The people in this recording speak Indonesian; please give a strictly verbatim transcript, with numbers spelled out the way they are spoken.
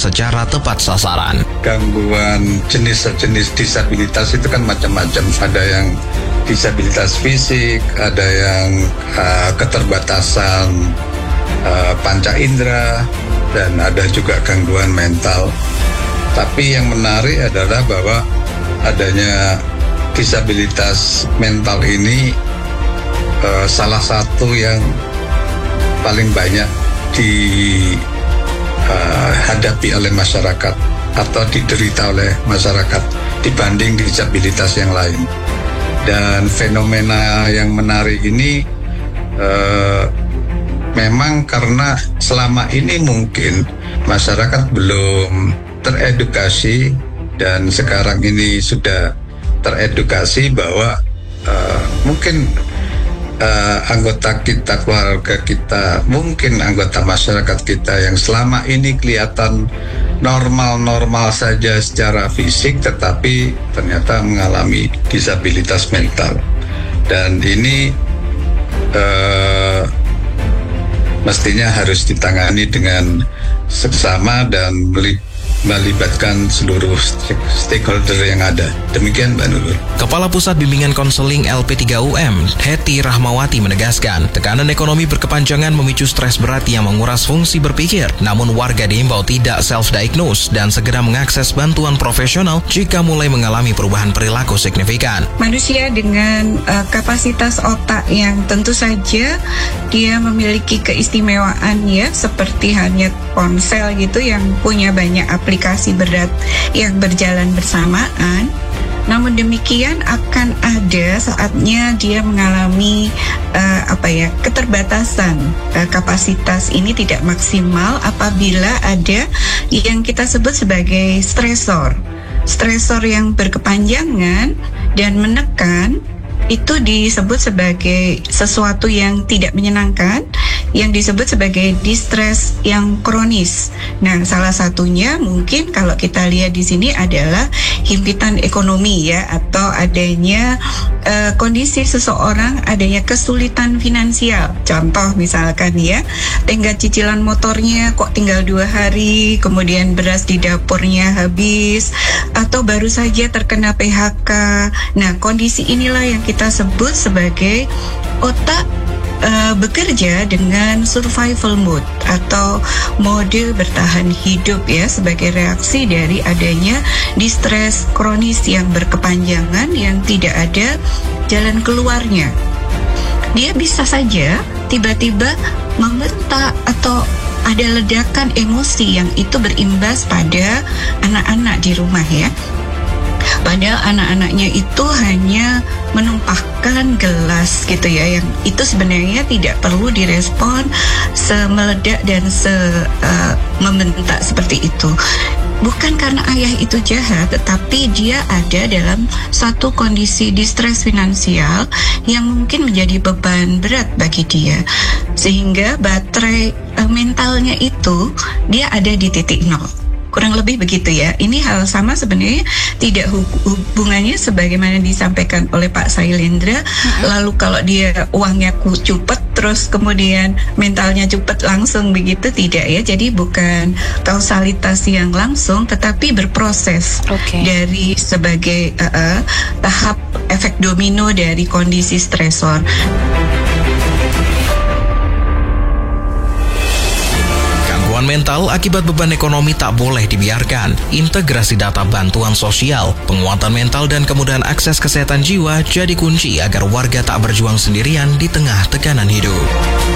secara tepat sasaran. Gangguan jenis-jenis disabilitas itu kan macam-macam. Ada yang disabilitas fisik, ada yang uh, keterbatasan uh, panca indera, dan ada juga gangguan mental. Tapi yang menarik adalah bahwa adanya disabilitas mental ini uh, salah satu yang paling banyak dihadapi uh, oleh masyarakat atau diderita oleh masyarakat dibanding disabilitas yang lain. Dan fenomena yang menarik ini uh, memang karena selama ini mungkin masyarakat belum teredukasi, dan sekarang ini sudah teredukasi bahwa uh, mungkin Uh, anggota kita, keluarga kita, mungkin anggota masyarakat kita yang selama ini kelihatan normal-normal saja secara fisik, tetapi ternyata mengalami disabilitas mental. Dan ini uh, mestinya harus ditangani dengan seksama dan melibatkan seluruh stakeholder yang ada. Demikian Mbak Nurul. Kepala Pusat Bimbingan Konseling L P tiga U M, Hetty Rahmawati menegaskan, tekanan ekonomi berkepanjangan memicu stres berat yang menguras fungsi berpikir. Namun warga diimbau tidak self-diagnose dan segera mengakses bantuan profesional jika mulai mengalami perubahan perilaku signifikan. Manusia dengan uh, kapasitas otak yang tentu saja dia memiliki keistimewaan ya, seperti hanya ponsel gitu yang punya banyak aplikasi berat yang berjalan bersamaan. Namun demikian akan ada saatnya dia mengalami uh, apa ya keterbatasan uh, kapasitas ini tidak maksimal apabila ada yang kita sebut sebagai stresor. Stresor yang berkepanjangan dan menekan itu disebut sebagai sesuatu yang tidak menyenangkan, yang disebut sebagai distress yang kronis. Nah, salah satunya mungkin kalau kita lihat di sini adalah himpitan ekonomi ya, atau adanya uh, kondisi seseorang adanya kesulitan finansial. Contoh misalkan ya, tenggat cicilan motornya kok tinggal dua hari, kemudian beras di dapurnya habis, atau baru saja terkena P H K. Nah, kondisi inilah yang kita sebut sebagai otak Uh, bekerja dengan survival mode atau mode bertahan hidup ya, sebagai reaksi dari adanya distress kronis yang berkepanjangan yang tidak ada jalan keluarnya. Dia bisa saja tiba-tiba membentak atau ada ledakan emosi yang itu berimbas pada anak-anak di rumah ya. Padahal anak-anaknya itu hanya menumpahkan gelas gitu ya, yang itu sebenarnya tidak perlu direspon semeledak dan se uh, membentak seperti itu. Bukan karena ayah itu jahat, tetapi dia ada dalam satu kondisi distress finansial yang mungkin menjadi beban berat bagi dia, sehingga baterai uh, mentalnya itu dia ada di titik nol. Kurang lebih begitu ya. Ini hal sama sebenarnya, tidak hubungannya sebagaimana disampaikan oleh Pak Sailendra. Mm-hmm. Lalu kalau dia uangnya cupet terus kemudian mentalnya cupet langsung begitu, tidak ya. Jadi bukan kausalitas yang langsung, tetapi berproses okay. dari sebagai uh, uh, tahap efek domino dari kondisi stresor. Mental akibat beban ekonomi tak boleh dibiarkan. Integrasi data bantuan sosial, penguatan mental dan kemudahan akses kesehatan jiwa jadi kunci agar warga tak berjuang sendirian di tengah tekanan hidup.